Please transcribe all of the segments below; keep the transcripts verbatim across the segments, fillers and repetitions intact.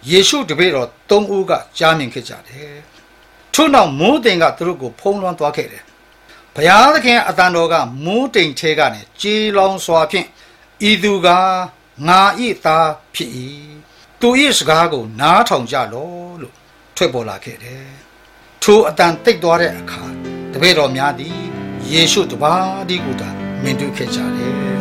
ယေရှုတပည့်တော်သုံးဦးကကြားမြင်ခဲ့ကြတယ်ထို့နောက်မိုးတိမ်ကသူတို့ကိုဖုံးလွှမ်းသွားခဲ့တယ်ဘုရားသခင်အတန်တော်ကမိုးတိမ်ထဲကနေကြေးလောင်စွာဖြင့်ဤသူကငါဤသားဖြစ်၏သူ၏စကားကိုနားထောင်ကြလောလို့ထွက်ပေါ်လာခဲ့တယ်ထိုအတန်တိတ်သွားတဲ့အခါတပည့်တော်များသည်ယေရှုတပါးတည်းကိုသာမြင်တွေ့ခဲ့ကြတယ်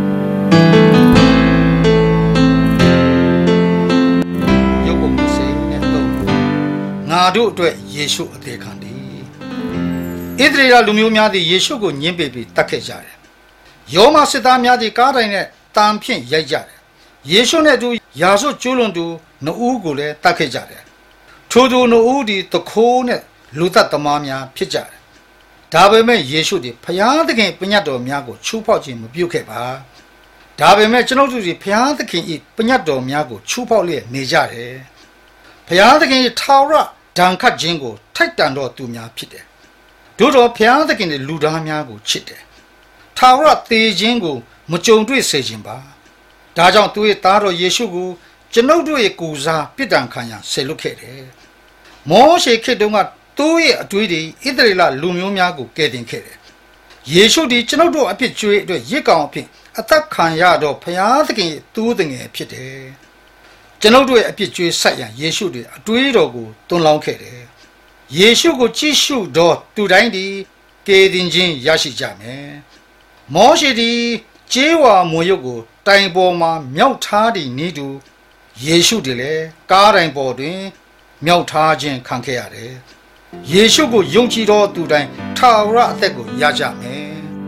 ရုပ်ပုံစေနဲ့တော့ငါတို့အတွက်ယေရှုအသေးခံသည်ဣသရေလလူမျိုးများသည်ယေရှုကိုညှင်းပယ်ပြီးတတ်ခဲ့ကြတယ်ယောမစစ်သားများသည်ကားတိုင်နဲ့တန်ဖြင့်ရိုက်ကြတယ်ယေရှုနဲ့အတူယာဆုကျိုးလွန်သူနှစ်ဦးကိုလည်းတတ်ခဲ့ကြတယ်ထိုသူနှစ်ဦးသည်တခိုးနဲ့လူသက်သမားများဖြစ်ကြတယ်ဒါပေမဲ့ယေရှုသည်ဖျားသခင်ပညတ်တော်များကိုချိုးဖောက်ခြင်းမပြုခဲ့ပါဒါပေမဲ့ကျွန်ုပ်တို့သည်ဖျားသခင်၏ပညတ်တော်များကိုချိုးဖောက်လျက်နေကြတယ်ဖျားသခင်၏ထာဝရဒဏ်ခတ်ခြင်းကိုထိုက်တန်တော်သူများဖြစ်တယ်တို့တော်ဖျားသခင်၏လူသားများကိုချစ်တယ်ထာဝရသေခြင်းကိုမကြုံတွေ့စေခြင်းပါဒါကြောင့်သူ၏သားတော်ယေရှုကိုကျွန်ုပ်တို့ရဲ့ကိုယ်စားပြစ်ဒဏ်ခံရဆေလွတ်ခဲ့တယ်မောရှေခေတ်တုန်းကသူ့ရဲ့အတွေ့အကြုံဣသရေလလူမျိုးများကိုကယ်တင်ခဲ့တယ်ယေရှုသည်ကျွန်ုပ်တို့အပြစ်ကြွေးအတွက်ရစ်ကောင်အဖြစ်အသက်ခံရတော့ဘုရားသခင်ရဲ့သူ့တငယ်ဖြစ်တယ်ကျွန်ုပ်တို့ရဲ့အပြစ်ကြွေးဆက်ရန်ယေရှုသည်အတွေ့အတော်ကိုတွန်းလောင်းခဲ့တယ်ယေရှုကိုကြည့်ရှုတော့သူတိုင်းသည်ကယ်တင်ခြင်းရရှိကြမယ်မောရှေသည်ကျေးဝါမွေရုပ်ကိုတိုင်ပေါ်မှာမြောက်ထားသည့်နည်းတူယေရှုသည်လည်းကားတိုင်ပေါ်တွင်မြောက်ထားခြင်းခံခဲ့ရတယ်ယေရှုကိုယုံကြည်သောသူတိုင်းထာဝရအသက်ကိုရကြမယ်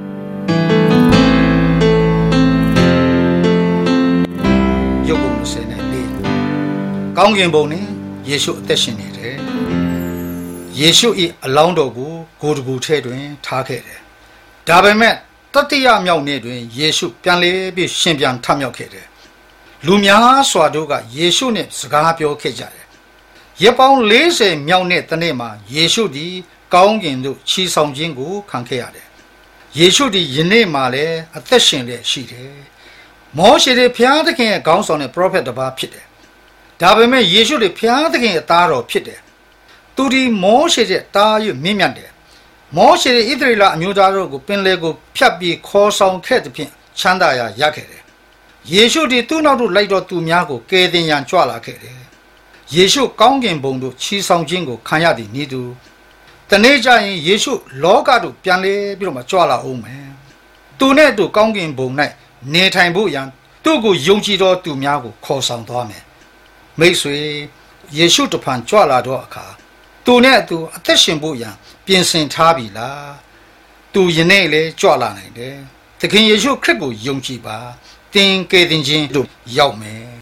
ယုတ်ကုန်စင်နဲ့လေကောင်းကင်ဘုံနဲ့ယေရှုအသက်ရှင်နေတယ်ယေရှု၏အလောင်းတော်ကိုဂိုတကူထဲတွင်ထားခဲ့တယ်ဒါပေမဲ့တတိယမြောက်နေ့တွင်ယေရှုပြန်လေပြီးရှင်ပြန်ထမြောက်ခဲ့တယ်လူများစွာတို့ကယေရှုနှင့်စကားပြောခဲ့ကြတယ်ရက်ပေါင်းလေးဆယ်မြောက်နေ့တနေ့မှာယေရှုသည်ကောင်းကင်သို့ချီဆောင်ခြင်းကိုခံခဲ့ရတယ်ယေရှုသည်ယနေ့မှလည်းအသက်ရှင်လျက်ရှိတယ်မောရှေသည်ဘုရားသခင်ရဲ့ခေါင်းဆောင်တဲ့ပရောဖက်တစ်ပါးဖြစ်တယ်ဒါပေမဲ့ယေရှုသည်ဘုရားသခင်ရဲ့သားတော်ဖြစ်တယ်သူဒီမောရှေရဲ့တား၍မြင့်မြတ်တယ်မောရှေ၏ဣသရေလအမျိုးသားတို့ကိုပင်လယ်ကိုဖြတ်ပြီးခေါ်ဆောင်ခဲ့သဖြင့်ချမ်းသာရာရခဲ့တယ်ယေရှုသည်သူ့နောက်သို့လိုက်တော်သူများကိုကယ်တင်ရန်ကြွလာခဲ့တယ်ယေရှုကောင်းကင်ဘုံသို့ချီဆောင်ခြင်းကိုခံရသည်နည်းတူတနေ့ကျရင်ယေရှုလောကသို့ပြန်လေပြီးတော့မှကြွလာအောင်မယ်သူနဲ့အတူကောင်းကင်ဘုံ၌နေထိုင်ဖို့ရန်သူ့ကိုယုံကြည်တော်သူများကိုခေါ်ဆောင်သွားမယ်မိတ်ဆွေယေရှုတဖန်ကြွလာတော့အခါသူနဲ့အတူအသက်ရှင်ဖို့ရန်ပြင်ဆင်ထားပြီလားသူယနေ့လေကြွလာနိုင်တယ်သခင်ယေရှုခရစ်ကိုယုံကြည်ပါသင်ကယ်တင်ခြင်းတို့ရောက်မယ်